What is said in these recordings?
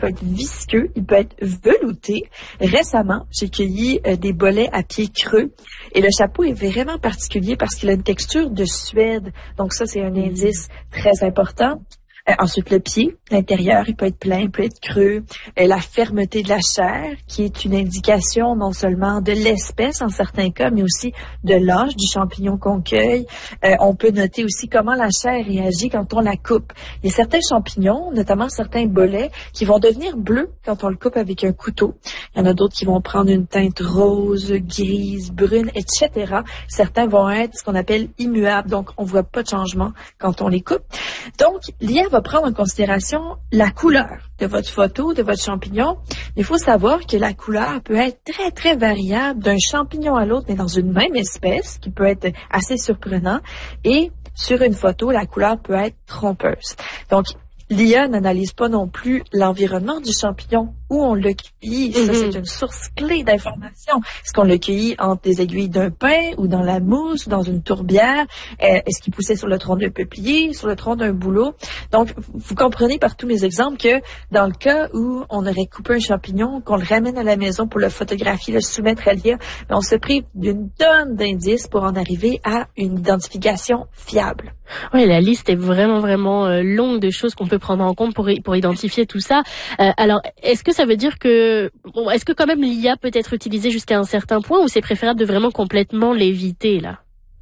peut être visqueux, il peut être velouté. Récemment, j'ai cueilli des bolets à pieds creux et le chapeau est vraiment particulier parce qu'il a une texture de suède. Donc ça, c'est un indice très important. Ensuite, le pied, l'intérieur, il peut être plein, il peut être creux. La fermeté de la chair, qui est une indication non seulement de l'espèce en certains cas, mais aussi de l'âge du champignon qu'on cueille. On peut noter aussi comment la chair réagit quand on la coupe. Il y a certains champignons, notamment certains bolets, qui vont devenir bleus quand on le coupe avec un couteau. Il y en a d'autres qui vont prendre une teinte rose, grise, brune, etc. Certains vont être ce qu'on appelle immuables, donc on voit pas de changement quand on les coupe. Donc, l'IA va prendre en considération la couleur de votre photo, de votre champignon. Il faut savoir que la couleur peut être très, très variable d'un champignon à l'autre, mais dans une même espèce, qui peut être assez surprenant. Et sur une photo, la couleur peut être trompeuse. Donc, l'IA n'analyse pas non plus l'environnement du champignon où on l'a cueilli. Ça, c'est une source clé d'information. Est-ce qu'on l'a cueilli entre des aiguilles d'un pin ou dans la mousse ou dans une tourbière? Est-ce qu'il poussait sur le tronc d'un peuplier, sur le tronc d'un bouleau? Donc, vous comprenez par tous mes exemples que dans le cas où on aurait coupé un champignon, qu'on le ramène à la maison pour le photographier, le soumettre à l'IA, on se prive d'une tonne d'indices pour en arriver à une identification fiable. Oui, la liste est vraiment longue de choses qu'on peut prendre en compte pour identifier tout ça. Alors, est-ce que ça veut dire que, est-ce que quand même l'IA peut être utilisée jusqu'à un certain point ou c'est préférable de vraiment complètement l'éviter là?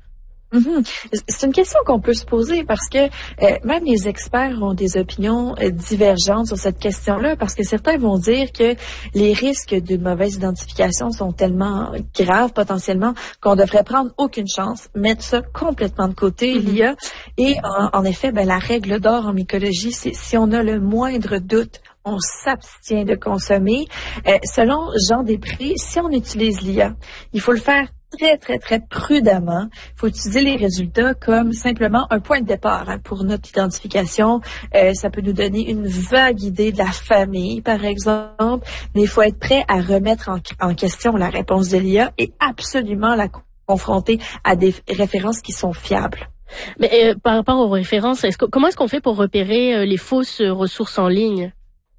C'est une question qu'on peut se poser parce que même les experts ont des opinions divergentes sur cette question-là parce que certains vont dire que les risques d'une mauvaise identification sont tellement graves potentiellement qu'on devrait prendre aucune chance, mettre ça complètement de côté, l'IA. Et en effet, la règle d'or en mycologie, c'est si on a le moindre doute, on s'abstient de consommer. Selon Jean Després, si on utilise l'IA, il faut le faire très prudemment. Il faut utiliser les résultats comme simplement un point de départ pour notre identification. Ça peut nous donner une vague idée de la famille, par exemple, mais il faut être prêt à remettre en question la réponse de l'IA et absolument la confronter à des références qui sont fiables. Mais par rapport aux références, comment est-ce qu'on fait pour repérer les fausses ressources en ligne?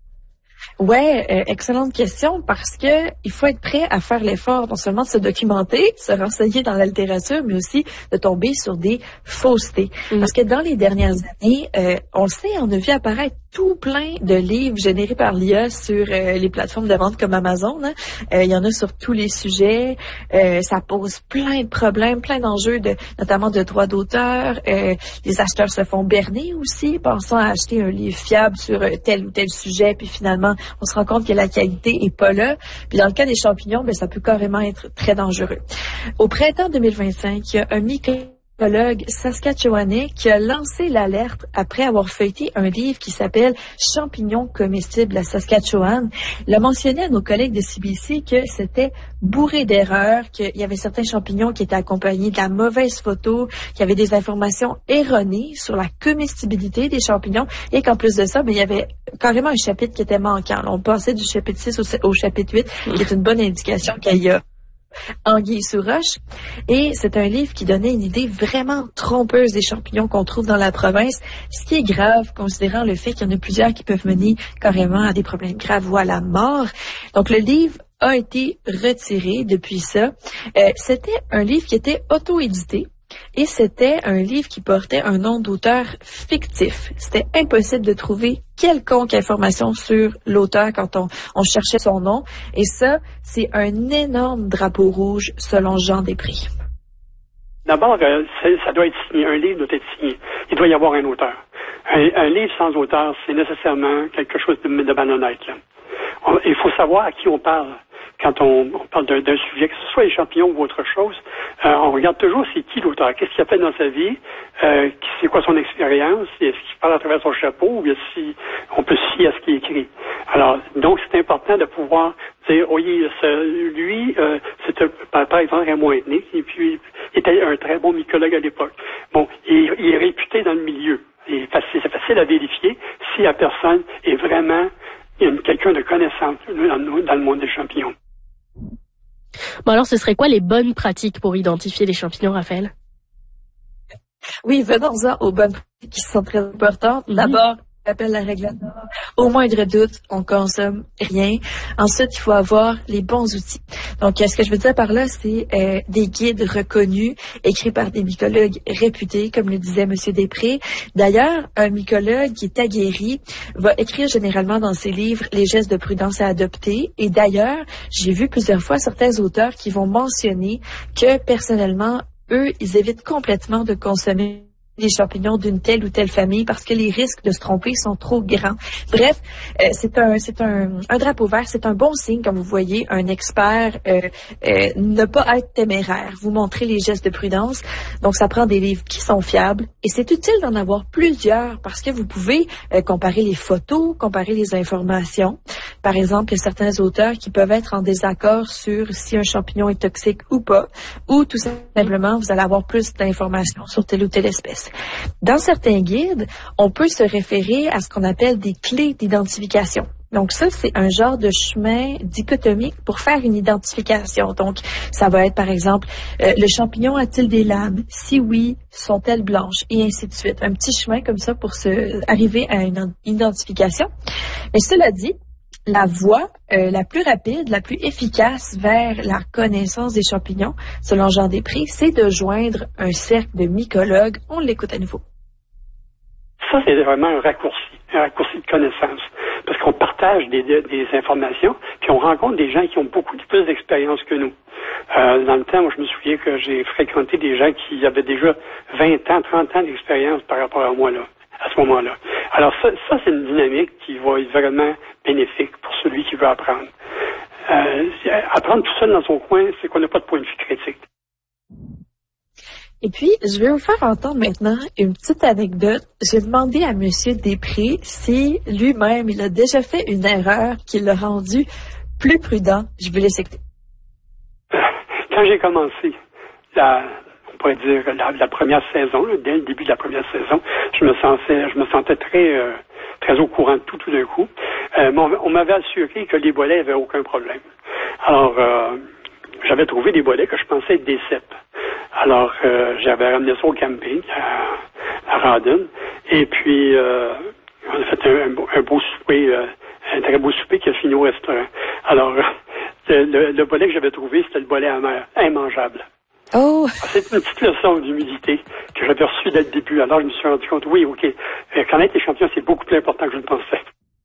Ouais, excellente question parce que il faut être prêt à faire l'effort non seulement de se documenter, se renseigner dans la littérature, mais aussi de tomber sur des faussetés. Parce que dans les dernières années, on le sait, on a vu apparaître tout plein de livres générés par l'IA sur les plateformes de vente comme Amazon. Il y en a sur tous les sujets. Ça pose plein de problèmes, plein d'enjeux, notamment de droits d'auteur. Les acheteurs se font berner aussi, pensant à acheter un livre fiable sur tel ou tel sujet, puis finalement, on se rend compte que la qualité est pas là. Puis dans le cas des champignons, ça peut carrément être très dangereux. Au printemps 2025, il y a un mycologue saskatchewanais qui a lancé l'alerte après avoir feuilleté un livre qui s'appelle « Champignons comestibles à Saskatchewan ». Il a mentionné à nos collègues de CBC que c'était bourré d'erreurs, qu'il y avait certains champignons qui étaient accompagnés de la mauvaise photo, qu'il y avait des informations erronées sur la comestibilité des champignons et qu'en plus de ça, il y avait carrément un chapitre qui était manquant. On passait du chapitre 6 au chapitre 8, qui est une bonne indication qu'il y a anguille sous roche. Et c'est un livre qui donnait une idée vraiment trompeuse des champignons qu'on trouve dans la province, ce qui est grave considérant le fait qu'il y en a plusieurs qui peuvent mener carrément à des problèmes graves ou à la mort. Donc le livre a été retiré depuis ça. C'était un livre qui était auto-édité. Et c'était un livre qui portait un nom d'auteur fictif. C'était impossible de trouver quelconque information sur l'auteur quand on cherchait son nom. Et ça, c'est un énorme drapeau rouge selon Jean Després. D'abord, ça doit être signé. Un livre doit être signé. Il doit y avoir un auteur. Un livre sans auteur, c'est nécessairement quelque chose de malhonnête. Là. Il faut savoir à qui on parle. Quand on parle d'un sujet, que ce soit les champignons ou autre chose, on regarde toujours c'est qui l'auteur, qu'est-ce qu'il a fait dans sa vie, c'est quoi son expérience, est-ce qu'il parle à travers son chapeau, ou bien si on peut se fier à ce qu'il écrit. Alors, donc c'est important de pouvoir dire, oui, lui, c'était par exemple Raymond Etnick, et puis il était un très bon mycologue à l'époque. Bon, il est réputé dans le milieu. Et c'est facile à vérifier si la personne est vraiment quelqu'un de connaissant dans le monde des champignons. Bon, alors, ce serait quoi les bonnes pratiques pour identifier les champignons, Raphaël? Oui, venons-en aux bonnes pratiques qui sont très importantes. D'abord, appelle la règle d'or. Au moindre doute, on consomme rien. Ensuite, il faut avoir les bons outils. Donc, ce que je veux dire par là, c'est des guides reconnus, écrits par des mycologues réputés, comme le disait Monsieur Després. D'ailleurs, un mycologue qui est aguerri va écrire généralement dans ses livres les gestes de prudence à adopter. Et d'ailleurs, j'ai vu plusieurs fois certains auteurs qui vont mentionner que, personnellement, eux, ils évitent complètement de consommer les champignons d'une telle ou telle famille parce que les risques de se tromper sont trop grands. Bref, c'est un drapeau vert, c'est un bon signe quand vous voyez un expert ne pas être téméraire, vous montrer les gestes de prudence. Donc, ça prend des livres qui sont fiables et c'est utile d'en avoir plusieurs parce que vous pouvez comparer les photos, comparer les informations. Par exemple, il y a certains auteurs qui peuvent être en désaccord sur si un champignon est toxique ou pas, ou tout simplement, vous allez avoir plus d'informations sur telle ou telle espèce. Dans certains guides, on peut se référer à ce qu'on appelle des clés d'identification. Donc ça, c'est un genre de chemin dichotomique pour faire une identification. Donc, ça va être, par exemple, le champignon a-t-il des lames? Si oui, sont-elles blanches? Et ainsi de suite. Un petit chemin comme ça pour arriver à une identification. Mais cela dit, la voie la plus rapide, la plus efficace vers la connaissance des champignons, selon Jean Després, c'est de joindre un cercle de mycologues. On l'écoute à nouveau. Ça, c'est vraiment un raccourci de connaissance. Parce qu'on partage des informations, puis on rencontre des gens qui ont beaucoup plus d'expérience que nous. Dans le temps, moi, je me souviens que j'ai fréquenté des gens qui avaient déjà 20 ans, 30 ans d'expérience par rapport à moi, là, à ce moment-là. Alors ça c'est une dynamique qui va être vraiment bénéfique pour celui qui veut apprendre. Apprendre tout seul dans son coin, c'est qu'on n'a pas de point de vue critique. Et puis, je vais vous faire entendre maintenant une petite anecdote. J'ai demandé à Monsieur Després si lui-même, il a déjà fait une erreur qui l'a rendu plus prudent. Je vous laisse écouter. Quand j'ai commencé on pourrait dire la première saison, là, dès le début de la première saison, je me sentais très au courant de tout d'un coup. On m'avait assuré que les bolets n'avaient aucun problème. Alors, j'avais trouvé des bolets que je pensais être des cèpes. Alors, j'avais ramené ça au camping, à Rawdon, et puis on a fait un beau souper, un très beau souper qui a fini au restaurant. Alors, le bolet que j'avais trouvé, c'était le bolet amer, immangeable. Oh! C'est une petite leçon d'humilité que j'avais reçue dès le début. Alors, je me suis rendu compte, oui, OK, connaître les champignons, c'est beaucoup plus important que je le pensais.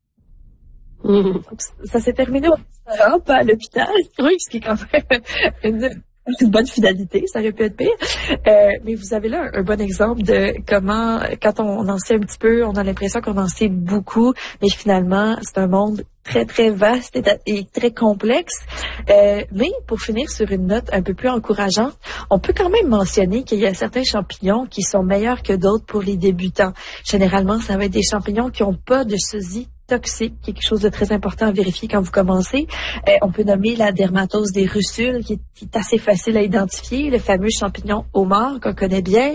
Ça s'est terminé au restaurant, pas à l'hôpital. Oui, ce qui est quand même une bonne finalité, ça aurait pu être pire. Mais vous avez là un bon exemple de comment, quand on en sait un petit peu, on a l'impression qu'on en sait beaucoup, mais finalement, c'est un monde très, très vaste et très complexe. Mais pour finir sur une note un peu plus encourageante, on peut quand même mentionner qu'il y a certains champignons qui sont meilleurs que d'autres pour les débutants. Généralement, ça va être des champignons qui n'ont pas de sosie toxique, qui est quelque chose de très important à vérifier quand vous commencez. On peut nommer la dermatose des russules, qui est assez facile à identifier, le fameux champignon homard qu'on connaît bien.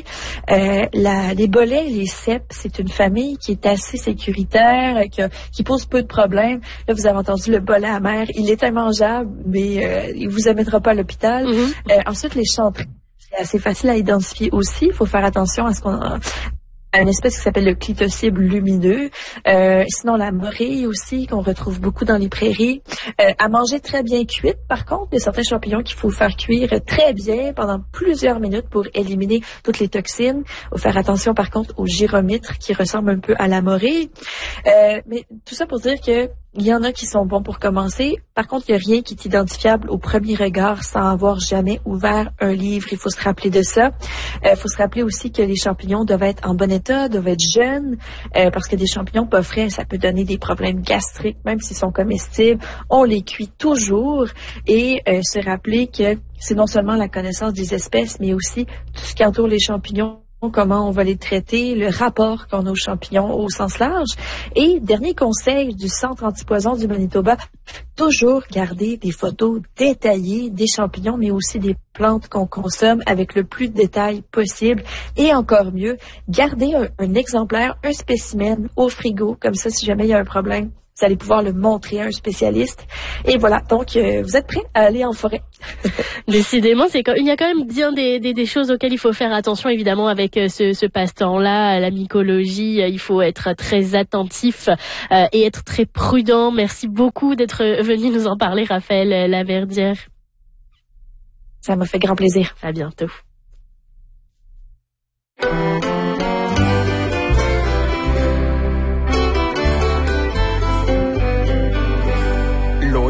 Les bolets, les cèpes, c'est une famille qui est assez sécuritaire, qui pose peu de problèmes. Là, vous avez entendu le bolet amer, il est immangeable, mais il vous amènera pas à l'hôpital. Ensuite, les chanterelles, c'est assez facile à identifier aussi. Il faut faire attention à une espèce qui s'appelle le clitocybe lumineux. Sinon, la morille aussi, qu'on retrouve beaucoup dans les prairies. À manger très bien cuite, par contre, il y a certains champignons qu'il faut faire cuire très bien pendant plusieurs minutes pour éliminer toutes les toxines. Il faut faire attention, par contre, au gyromitre qui ressemble un peu à la morille. Mais tout ça pour dire que il y en a qui sont bons pour commencer. Par contre, il n'y a rien qui est identifiable au premier regard sans avoir jamais ouvert un livre. Il faut se rappeler de ça. Il faut se rappeler aussi que les champignons doivent être en bon état, doivent être jeunes, parce que des champignons pas frais, ça peut donner des problèmes gastriques, même s'ils sont comestibles. On les cuit toujours et se rappeler que c'est non seulement la connaissance des espèces, mais aussi tout ce qui entoure les champignons, comment on va les traiter, le rapport qu'on a aux champignons au sens large. Et dernier conseil du Centre antipoison du Manitoba, toujours garder des photos détaillées des champignons, mais aussi des plantes qu'on consomme avec le plus de détails possible. Et encore mieux, garder un exemplaire, un spécimen au frigo, comme ça, si jamais il y a un problème, vous allez pouvoir le montrer à un spécialiste. Et voilà, donc vous êtes prêts à aller en forêt. Décidément, il y a quand même bien des choses auxquelles il faut faire attention, évidemment, avec ce passe-temps-là, la mycologie. Il faut être très attentif et être très prudent. Merci beaucoup d'être venu nous en parler, Raphaël Laverdière. Ça m'a fait grand plaisir. À bientôt.